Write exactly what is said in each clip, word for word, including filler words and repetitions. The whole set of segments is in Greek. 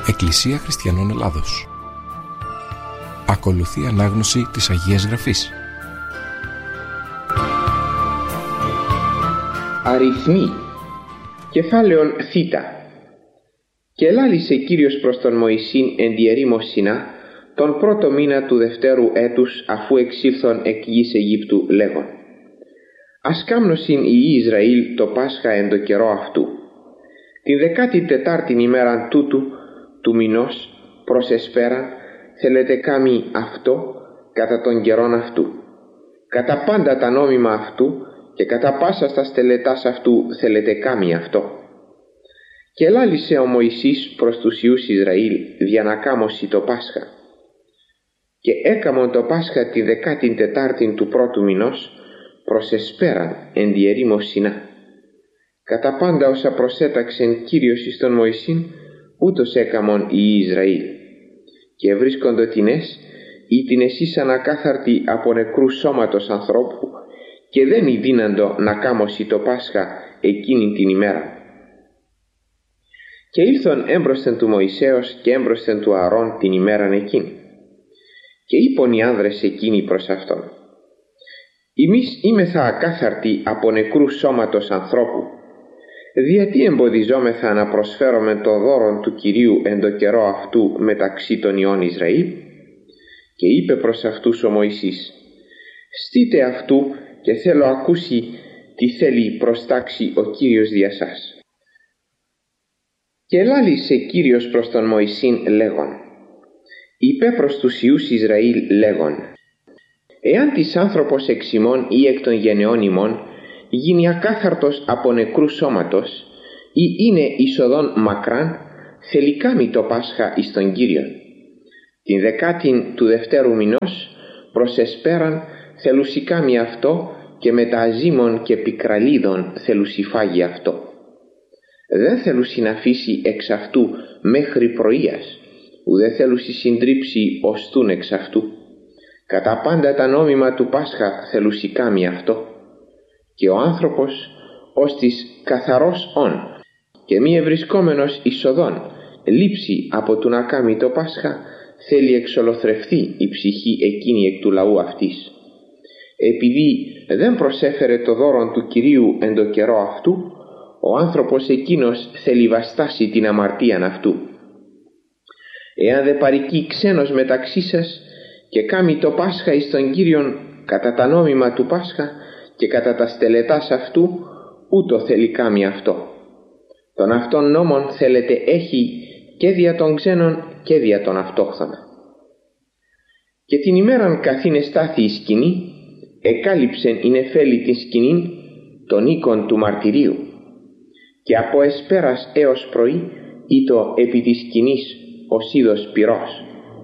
Εκκλησία Χριστιανών Ελλάδος. Ακολουθεί ανάγνωση της Αγίας Γραφής. Αριθμοί. Κεφάλαιον θήτα. Και λάλησε Κύριος προς τον Μωυσήν εν τη ερήμο Σινά τον πρώτο μήνα του δευτέρου έτους, αφού εξήλθον εκ γης Αιγύπτου, λέγον: Ας κάμνωσιν οι Ισραήλ το Πάσχα εν το καιρό αυτού. Την δεκάτη τετάρτην ημέραν τούτου του μηνός προς εσπέραν θέλετε κάμει αυτό κατά τον καιρόν αυτού. Κατά πάντα τα νόμιμα αυτού και κατά πάσα στα στελετάς αυτού θέλετε κάμει αυτό. Και λάλησε ο Μωυσής προς τους Υιούς Ισραήλ δια να κάμωσει το Πάσχα. Και έκαμον το Πάσχα τη δεκάτην τετάρτην του πρώτου μηνός προς εσπέραν εν τη ερήμο Σινά. Κατά πάντα όσα προσέταξεν Κύριος εις τον Μωυσήν, ούτως έκαμον οι Ισραήλ. Και βρίσκοντο τινές, ή την εσείς ανακάθαρτη από νεκρού σώματος ανθρώπου, και δεν ειδύναντο να κάμωσει το Πάσχα εκείνη την ημέρα. Και ήλθον έμπροσθεν του Μωυσέως και έμπροσθεν του Ααρών την ημέραν εκείνη. Και είπον οι άνδρες εκείνοι προς αυτόν: Εμείς είμεθα ακάθαρτοι από νεκρού σώματος ανθρώπου, διατί εμποδιζόμεθα να προσφέρομεν το δώρον του Κυρίου εν το καιρό αυτού μεταξύ των Υιών Ισραήλ? Και είπε προς αυτούς ο Μωυσής: Στείτε αυτού και θέλω ακούσει τι θέλει προστάξει ο Κύριος δια σας. Και λάλησε Κύριος προς τον Μωυσήν λέγον: Είπε προς τους Υιούς Ισραήλ λέγον: Εάν της άνθρωπος εξ ημών ή εκ των γενεών ημών γίνει ακάθαρτος από νεκρού σώματος ή είναι εισοδόν μακράν, θέλει κάμει το Πάσχα εις τον Κύριον. Την δεκάτην του δευτέρου μηνός προς εσπέραν θέλουσι κάμει αυτό, και με τα αζήμων και πικραλίδων θέλουσι φάγει αυτό. Δεν θέλουσι να αφήσει εξ αυτού μέχρι πρωίας, ουδέ θέλουσι συντρίψει οστούν εξ αυτού. Κατά πάντα τα νόμιμα του Πάσχα θέλουσι κάμει αυτό. Και ο άνθρωπος ως της καθαρός όν και μη ευρισκόμενος εισοδόν λείψει από του να κάμει το Πάσχα, θέλει εξολοθρευθεί η ψυχή εκείνη εκ του λαού αυτής. Επειδή δεν προσέφερε το δώρον του Κυρίου εν το καιρό αυτού, ο άνθρωπος εκείνος θέλει βαστάσει την αμαρτίαν αυτού. Εάν δε παρικεί ξένος μεταξύ σας και κάμει το Πάσχα εις τον Κύριον κατά τα νόμιμα του Πάσχα και κατά τα στελετάς αυτού, ούτω θέλει κάμει αυτό. Τον αυτόν νόμον θέλετε έχει και δια των ξένων και δια των αυτόχθονα. Και την ημέραν καθήν εστάθη η σκηνή, εκάλυψεν η νεφέλη την σκηνήν των οίκων του μαρτυρίου, και από εσπέρας έως πρωί ήτο επί της σκηνής ως είδος πυρός.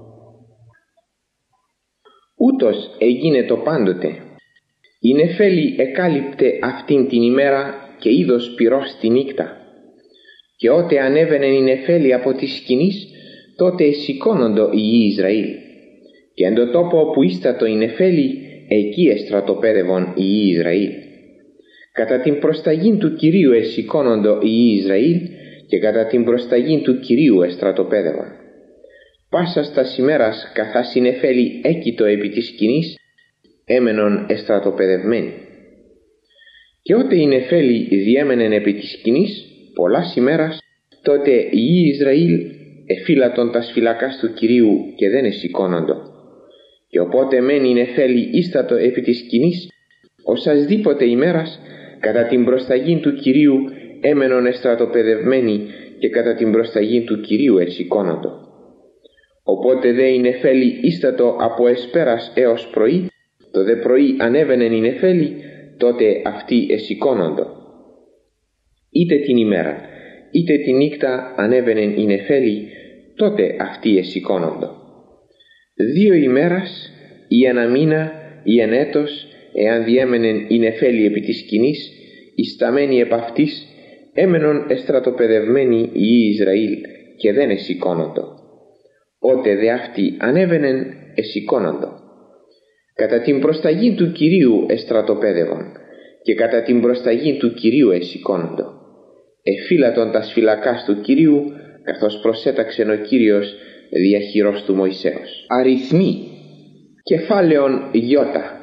Ούτως έγινε το πάντοτε. Η νεφέλη εκάλυπτε αυτήν την ημέρα και είδος πυρός τη νύκτα. Και ότε ανέβαινε η νεφέλη από τη σκηνής, τότε εσηκώνοντο οι Ισραήλ. Και εν το τόπο όπου ίστατο η νεφέλη, εκεί εστρατοπέδευον οι Ισραήλ. Κατά την προσταγήν του Κυρίου εσηκώνοντο οι Ισραήλ, και κατά την προσταγήν του Κυρίου εστρατοπέδευον. Πάσα στα ημέρας καθάς η νεφέλη έκειτο επί της σκηνής, έμενον εστρατοπεδευμένοι. Και ότε η νεφέλη διέμενεν επί της σκηνής πολλάς ημέρας, τότε οι Ισραήλ εφύλατον τας φυλακάς του Κυρίου και δεν εσηκώνοντο. Και οπότε μένει η νεφέλη ίστατο επί της σκηνής, οσασδήποτε ημέρας κατά την προσταγήν του Κυρίου έμενον εστρατοπεδευμένοι και κατά την προσταγήν του Κυρίου εσηκώνοντο. Οπότε δε η νεφέλη ίστατο από εσπέρας έως πρωί, το δε πρωί ανέβαινεν η νεφέλη, τότε αυτοί εσηκώνοντο. Είτε την ημέρα, είτε τη νύχτα ανέβαινεν η νεφέλη, τότε αυτοί εσηκώνοντο. Δύο ημέρας, ή ένα μήνα, ή εν έτος, εάν διέμενεν η νεφέλη επί της σκηνής, ισταμένοι επ' αυτής, έμενον εστρατοπεδευμένοι οι Ισραήλ και δεν εσηκώνοντο. Ότε δε αυτοί ανέβαινεν εσηκώνοντο. Κατά την προσταγή του Κυρίου εστρατοπέδευον και κατά την προσταγή του Κυρίου εσηκώνοντο. Εφύλατον τας φυλακάς του Κυρίου καθώς προσέταξεν ο Κύριος δια χειρός του Μωυσέως. Αριθμοί, κεφάλαιον γιώτα.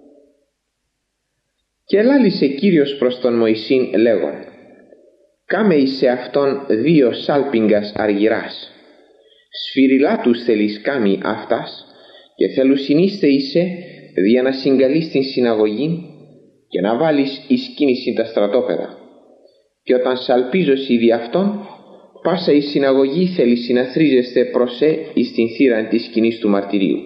Και ελάλησε Κύριος προς τον Μωυσήν λέγον: κάμε εις εαυτόν δύο σάλπιγγας αργυράς, σφυριλάτους θέλεις κάμει αυτάς, και θελουσινίστε είσαι δια να συγκαλείς την συναγωγή και να βάλεις εις κίνηση τα στρατόπεδα. Και όταν σαλπίζωσι δι' αυτόν, πάσα η συναγωγή θέλει συναθρίζεστε προσέ εις την θύραν της σκηνής του μαρτυρίου.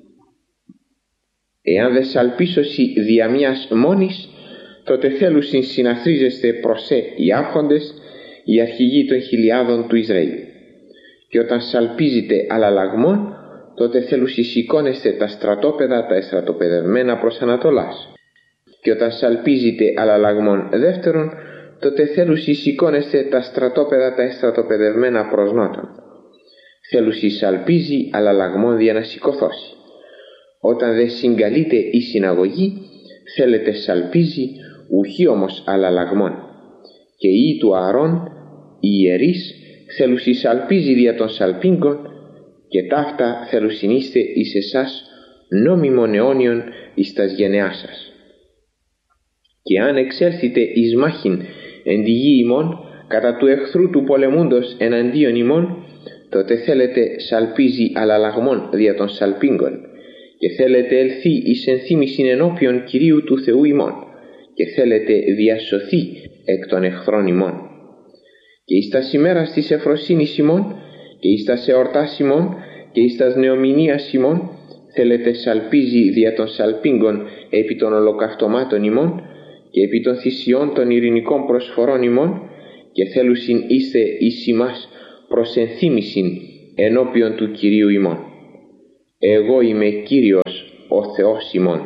Εάν δε σαλπίσωσι δια μιας μόνης, τότε θέλουσιν συναθρίζεστε προσέ οι άρχοντες, οι αρχηγοί των χιλιάδων του Ισραήλ. Και όταν σαλπίζετε αλλαλαγμόν, τότε θέλουσι σηκώνεστε τα στρατόπεδα τα εστρατοπεδευμένα προς Ανατολάς. Και όταν σαλπίζετε αλλαλαγμόν δεύτερον, τότε θέλουσι σηκώνεστε τα στρατόπεδα τα εστρατοπεδευμένα προς Νότον. Θέλουσι σαλπίζει αλλαλαγμόν δια να σηκωθώσει. Όταν δε συγκαλείται η συναγωγή, θέλετε σαλπίζει, ουχή όμως αλλαλαγμόν. Και οι του Ααρών, οι ιερείς, θέλουσι σαλπίζει δια των σαλπίγκων, και ταύτα θελουσινίστε εις εσάς νόμιμον αιώνιον εις τας γενεάς σας. Και αν εξέλθετε εις μάχην εν τη γη ημών, κατά του εχθρού του πολεμούντος εναντίον ημών, τότε θέλετε σαλπίζει αλλαλαγμόν δια των σαλπίγκων, και θέλετε ελθεί εις ενθύμησιν ενώπιον Κυρίου του Θεού ημών, και θέλετε διασωθεί εκ των εχθρών ημών. Και εις τας ημέρας της ευφροσύνης ημών, και εις τας εορτάς ημών, και εις τας νεομηνίας ημών, θέλετε σαλπίζει δια των σαλπίγκων επί των ολοκαυτωμάτων ημών, και επί των θυσιών των ειρηνικών προσφορών ημών, και θέλουσιν είστε εις ημάς προς ενθύμησιν ενώπιον του Κυρίου ημών. Εγώ είμαι Κύριος ο Θεός ημών.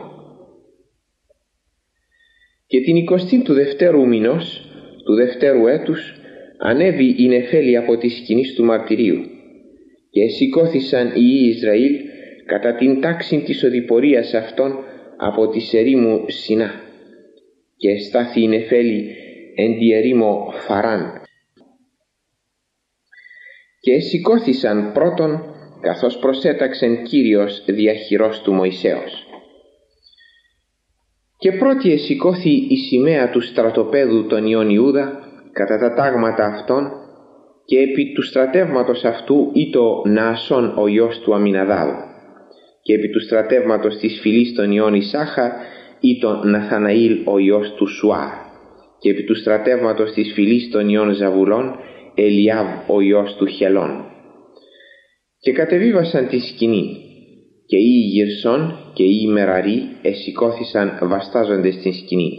Και την εικοστή του δευτέρου μηνός, του δευτέρου έτους, ανέβη η νεφέλη από τη σκηνής του μαρτυρίου, και σηκώθησαν οι υιοί Ισραήλ κατά την τάξη της οδηπορίας αυτών από τη ερήμου Σινά, και στάθη η νεφέλη εν τη ερήμο Φαράν. Και σηκώθησαν πρώτον, καθώς προσέταξεν Κύριος δια χειρός του Μωυσέως. Και πρώτη εσηκώθη η σημαία του στρατοπέδου των υιών Ιούδα κατά τα τάγματα αυτών, και επί του στρατεύματος αυτού ήτο Ναασών ο γιος του Αμιναδάβ, και επί του στρατεύματος της φυλής των υιών Ισάχαρ ήτο Ναθαναήλ ο γιος του Σουάρ, και επί του στρατεύματος της φυλής των υιών Ζαβουλών Ελιάβ ο γιος του Χελών. Και κατεβίβασαν τη σκηνή, και οι Γυρσών και οι Μεραροί εσηκώθησαν βαστάζοντες την σκηνή.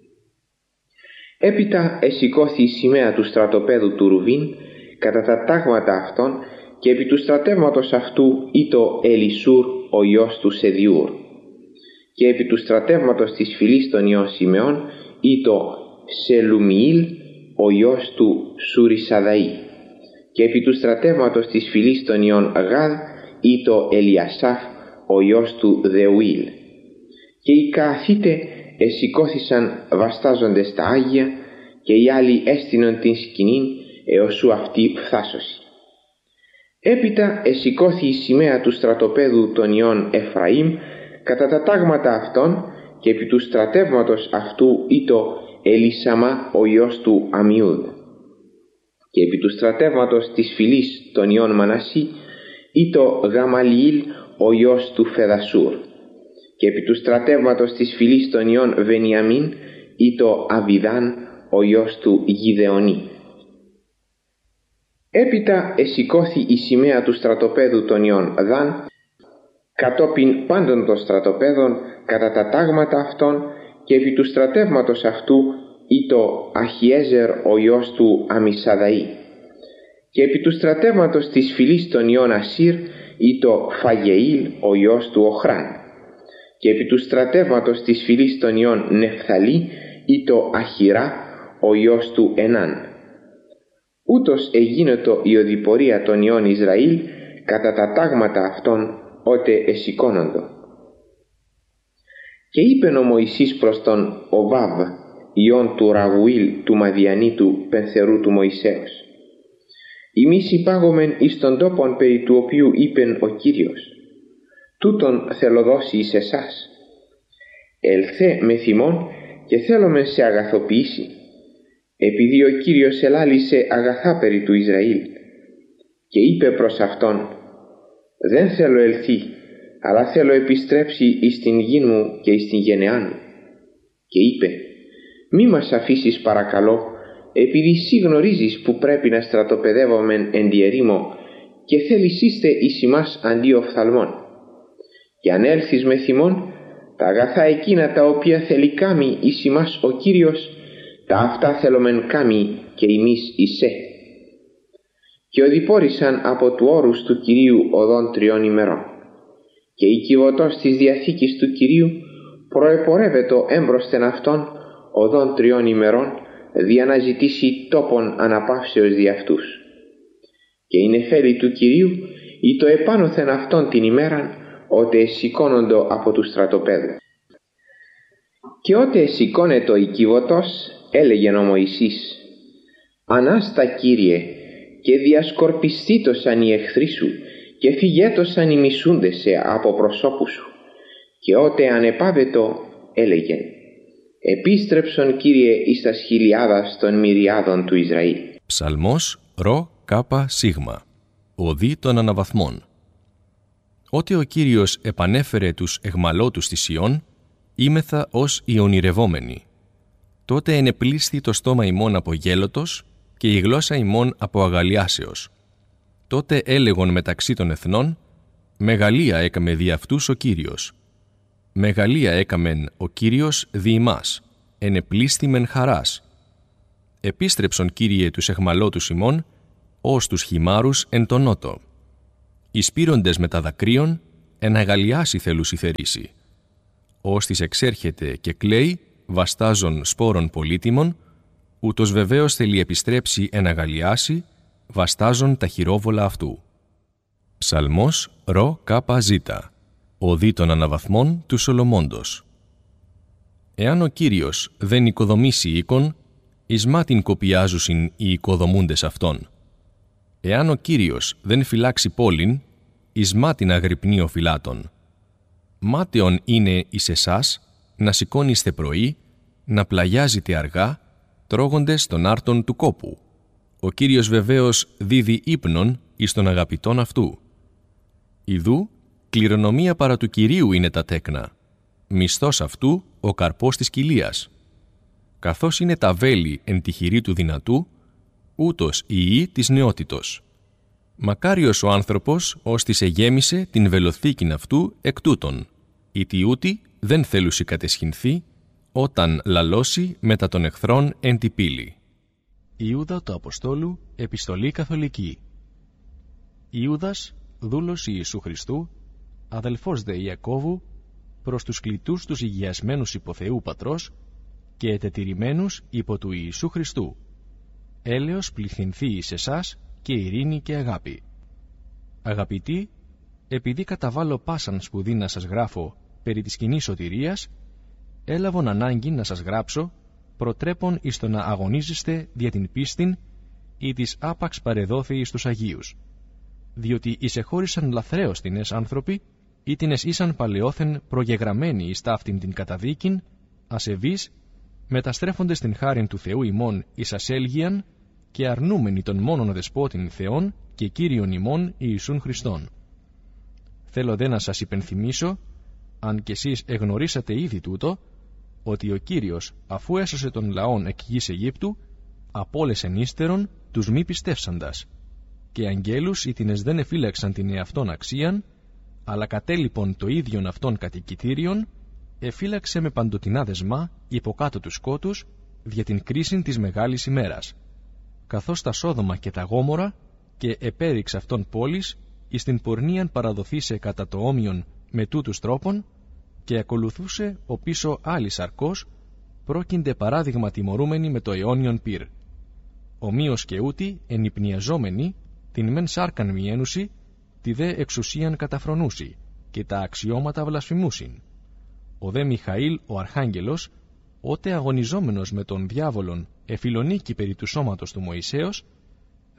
Έπειτα εσηκώθη η σημαία του στρατοπέδου του Ρουβίν κατά τα τάγματα αυτών, και επί του στρατεύματος αυτού ήτο Ελισούρ ο γιος του Σεδιούρ, και επί του στρατεύματος της φυλής των υιών Σιμεών ήτο Σελουμιήλ ο γιος του Σουρισαδαή, και επί του στρατεύματος της φυλής των υιών Γάδ ήτο Ελιασάφ ο γιος του Δεουήλ. Και οι Κααθίτε εσηκώθησαν βαστάζοντες τα Άγια, και οι άλλοι έστειναν την σκηνήν έως ου αυτή φθάσωση. Έπειτα εσηκώθη η σημαία του στρατοπέδου των υιών Εφραήμ κατά τα τάγματα αυτών, και επί του στρατεύματος αυτού ήτο Ελισαμά ο γιος του Αμιούδ, και επί του στρατεύματος της φυλής των υιών Μανασί ήτο Γαμαλιήλ ο γιος του Φεδασούρ, και επί του στρατεύματος της φυλής των υιών Βενιαμίν ήτο Αβιδάν ο γιος του Γιδεονή. Έπειτα εσηκώθη η σημαία του στρατοπέδου των υιών Δαν κατόπιν πάντων των στρατοπέδων κατά τα τάγματα αυτών, και επί του στρατεύματος αυτού ήτο Αχιέζερ ο γιος του Αμισαδαή, και επί του στρατεύματος της φυλής των υιών Ασύρ ήτο Φαγεήλ ο γιος του Οχράν, και επί του στρατεύματος της φυλής των υιών Νεφθαλή ήτο Αχυρά ο γιος του Ενάν. Ούτως εγίνετο η οδηπορία των υιών Ισραήλ κατά τα τάγματα αυτών ότε εσηκώνοντο. Και είπεν ο Μωυσής προς τον Οβάβ υιόν του Ραβουήλ του Μαδιανίτου πενθερού του Μωυσέως: Εμείς υπάγομεν εις τον τόπον περί του οποίου είπεν ο Κύριος, τούτον θέλω δώσει εις εσάς. Ελθέ μεθ' ημών και θέλομεν σε αγαθοποιήσει, επειδή ο Κύριος ελάλησε αγαθά περί του Ισραήλ. Και είπε προς αυτόν, δεν θέλω ελθεί, αλλά θέλω επιστρέψει εις την γη μου και εις την γενεά μου. Και είπε, μη μας αφήσεις παρακαλώ, επειδή σύ γνωρίζεις που πρέπει να στρατοπεδεύομεν εν τη ερήμο και θέλεις είστε εις ημάς αντί οφθαλμών. Και αν έλθεις μεθ' ημών, τα αγαθά εκείνα τα οποία θέλει κάμει εις ημάς ο Κύριος, τα αυτά θέλομεν κάμει και εμείς εισέ. Και οδηπόρησαν από του όρους του Κυρίου οδόν τριών ημερών. Και η κυβωτός της Διαθήκης του Κυρίου προεπορεύετο έμπροσθεν αυτόν οδόν τριών ημερών, δια να ζητήσει τόπον αναπαύσεως δι' αυτούς. Και η νεφέλη του Κυρίου ή το επάνωθεν αυτόν την ημέραν, ότε εσηκώνοντο από του στρατοπέδου. Και ότε εσηκώνετο η κυβωτός, έλεγεν ο Μωυσής, Ανάστα Κύριε, και διασκορπιστήτωσαν οι εχθροί σου, και φυγέτωσαν οι μισούντες σε από προσώπου σου. Και ότε ανεπάβετο, έλεγεν, επίστρεψον Κύριε εις τας χιλιάδας των μυριάδων του Ισραήλ. Ψαλμός ρο κάπα σίγμα, οδή των αναβαθμών. Ότε ο Κύριος επανέφερε τους εχμαλώτους της Ιών,ήμεθα ως οι ονειρευόμενοι. Τότε ενεπλήσθη το στόμα ημών από γέλωτος και η γλώσσα ημών από αγαλιάσεως. Τότε έλεγον μεταξύ των εθνών, μεγαλεία έκαμε δι' αυτούς ο Κύριος. Μεγαλεία έκαμεν ο Κύριος δι' ημάς, ενεπλήσθη μεν χαράς. Επίστρεψον Κύριε τους εχμαλώτους ημών, ως τους χυμάρους εν τον νότο. Οι σπείροντες με τα δακρύων, εν αγαλιάσει θέλουσι θερήσει. Ως της εξέρχεται και κλαίει, βαστάζον σπόρων πολύτιμων, ούτως βεβαίως θέλει επιστρέψει εν αγαλιάσει, βαστάζον τα χειρόβολα αυτού. Ψαλμός ρο κάπα ζήτα, οδή των αναβαθμών του Σολομώντος. Εάν ο Κύριος δεν οικοδομήσει οίκον, εις μάτιν κοπιάζουσιν οι οικοδομούντες αυτόν. Εάν ο Κύριος δεν φυλάξει πόλην, εις μάτιν αγρυπνεί ο φυλάτων. Μάταιον είναι εις εσάς να σηκώνεστε πρωί, να πλαγιάζετε αργά, τρώγοντες τον άρτον του κόπου. Ο Κύριος βεβαίως δίδει ύπνον εις των αγαπητών αυτού. Ιδού, κληρονομία παρά του Κυρίου είναι τα τέκνα. Μισθός αυτού ο καρπός της κοιλίας. Καθώς είναι τα βέλη εν τη χειρή του δυνατού, ούτως η ιή της νεότητος. Μακάριος ο άνθρωπος, ως της εγέμισε την βελοθήκην αυτού εκ τούτων, ήτι ούτι δεν θέλουσι κατεσχυνθεί, όταν λαλώσει μετά των εχθρών εν τη πύλη. Ιούδα του Αποστόλου, επιστολή καθολική. Ιούδας, δούλος Ιησού Χριστού, αδελφός δε Ιακώβου, προς τους κλητούς τους υγιασμένους υπό Θεού Πατρός και ετετηρημένους υπό του Ιησού Χριστού. Έλεος πληθυνθεί εις εσάς και ειρήνη και αγάπη. Αγαπητοί, επειδή καταβάλω πάσαν σπουδή να σας γράφω περί της κοινής σωτηρίας, έλαβον ανάγκη να σας γράψω, προτρέπον εις το να αγωνίζεστε δια την πίστην ή της άπαξ παρεδόθη εις τους Αγίους. Διότι εισεχώρισαν λαθρέως τινες άνθρωποι, ή τινες ήσαν παλαιόθεν προγεγραμμένοι εις ταύτην την καταδίκην, ασεβείς, μεταστρέφοντες την χάριν του Θεού ημών εις ασέλγιαν και αρνούμενοι των μόνον δεσπότην Θεών και Κύριον ημών Ιησούν Χριστόν. Θέλω δε να σας υπενθυμίσω, αν κι εσείς εγνωρίσατε ήδη τούτο, ότι ο Κύριος, αφού έσωσε τον λαόν εκ γης Αιγύπτου, απόλεσεν ύστερον τους μη πιστεύσαντας, και αγγέλους ή τινες δεν εφύλαξαν την εαυτόν αξίαν, αλλά κατέλειπον το ίδιον αυτόν κατοικητήριον, εφύλαξε με παντοτινά δεσμά υποκάτω τους σκότους δια την κρίσιν της μεγάλης ημέρας, καθώς τα Σόδομα και τα Γόμορα, και επέριξ αυτών πόλης εις την πορνίαν παραδοθήσε κατά το όμοιον με τούτους τρόπων, και ακολουθούσε ο πίσω άλλη σαρκός, πρόκεινται παράδειγμα τιμωρούμενοι με το αιώνιον πυρ. Ομοίως και ούτι ενυπνιαζόμενοι την μεν σάρκαν μιένουσι, τη δε εξουσίαν καταφρονούσι, και τα αξιώματα βλασφημούσιν. Ο δε Μιχαήλ ο Αρχάγγελος, ότε αγωνιζόμενος με τον διάβολον εφιλονίκη περί του σώματος του Μωυσέως,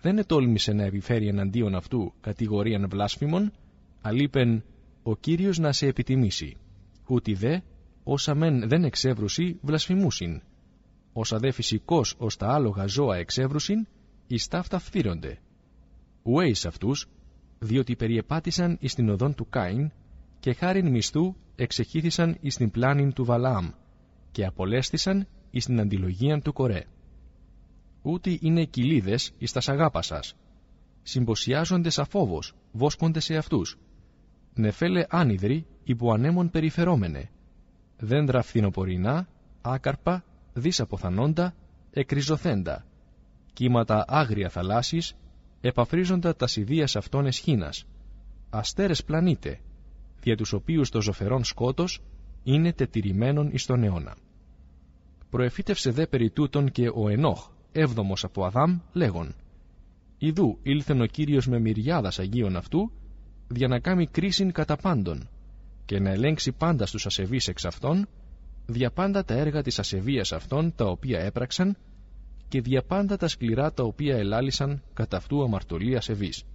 δεν ετόλμησε να επιφέρει εναντίον αυτού κατηγορίαν βλάσφημων, αλείπεν ο Κύριος να σε επιτιμήσει. Ούτι δε, όσα μεν δεν εξεύρουσι βλασφημούσιν. Όσα δε φυσικός ως τα άλογα ζώα εξεύρουσιν, εις ταύτα φθύρονται. Ουέ εις αυτούς, διότι περιεπάτησαν εις την οδόν του Κάιν, και χάριν μισθού εξεχύθησαν εις την πλάνην του Βαλαάμ, και απολέστησαν εις την αντιλογίαν του Κορέ. Ούτι είναι κοιλίδες εις τας αγάπασας. Συμποσιάζονται σαν φόβος, βόσκονται σε αυτούς. Νεφέλε άνυδροι υπό ανέμον περιφερόμενε. Δέντρα φθινοπορεινά, άκαρπα, δυσαποθανόντα, εκριζωθέντα. Κύματα άγρια θαλάσσης, επαφρίζοντα τα ιδίας αυτών εσχήνας. Αστέρες πλανήτε, δια τους οποίους το ζωφερόν σκότος είναι τετηρημένον εις τον αιώνα. Προεφύτευσε δε περί τούτον και ο Ενόχ, έβδομος από Αδάμ, λέγον: Ιδού ήλθεν ο Κύριος με μυριάδας αγίων αυτού, για να κάνει κρίσιν κατά πάντων, και να ελέγξει πάντα στους ασεβείς εξ αυτών, δια πάντα τα έργα της ασεβίας αυτών τα οποία έπραξαν, και δια πάντα τα σκληρά τα οποία ελάλησαν κατά αυτού αμαρτωλή ασεβής.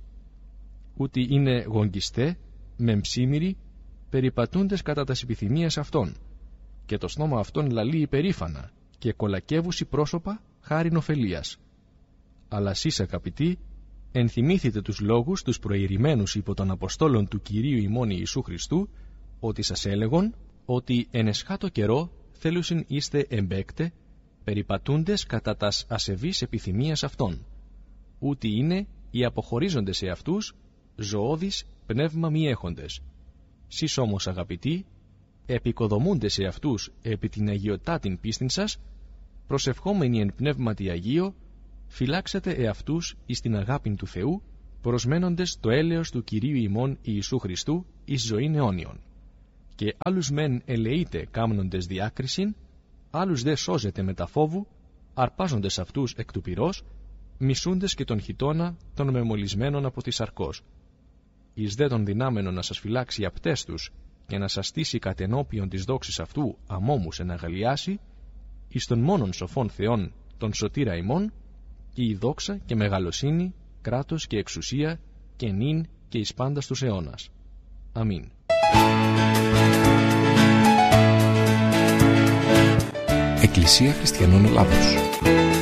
Ούτι είναι γογγιστέ, μεμψίμηροι, περιπατούντες κατά τας επιθυμίας αυτών, και το στόμα αυτών λαλεί υπερήφανα, και κολακεύουσι πρόσωπα χάριν ωφελίας. Αλλά σεις, αγαπητοί, ενθυμήθητε τους λόγους τους προειρημένους υπό των Αποστόλων του Κυρίου ημών Ιησού Χριστού, ότι σας έλεγον ότι εν εσχάτω καιρό θέλουσιν είστε εμπέκτε, περιπατούντες κατά τας ασεβείς επιθυμίας αυτών. Ούτι είναι οι αποχωρίζοντες σε αυτούς, ζωώδεις πνεύμα μη έχοντες. Σεις όμως, αγαπητοί, επικοδομούνται σε αυτούς επί την αγιωτάτην πίστην σας, προσευχόμενοι εν πνεύματι Αγίο, φυλάξετε εαυτούς εις την αγάπην του Θεού, προσμένοντες το έλεος του Κυρίου ημών Ιησού Χριστού εις ζωήν αιώνιον. Και άλλους μεν ελεείτε κάμνοντες διάκρισιν, άλλους δε σώζετε με τα φόβου, αρπάζοντες αυτούς εκ του πυρός, μισούντες και τον χιτώνα των μεμολισμένων από τη σαρκός. Εις δε των δυνάμενων να σας φυλάξει απτές τους και να σας στήσει κατ' ενώπιον της δόξης αυτού αμόμους εν αγαλιάσει, εις των μόνον σοφών Θεών τον σωτήρα ημών, και η δόξα και μεγαλοσύνη, κράτος και εξουσία και νυν και εις πάντας τους αιώνας. Αμήν. Εκκλησία Χριστιανών Ελλάδος.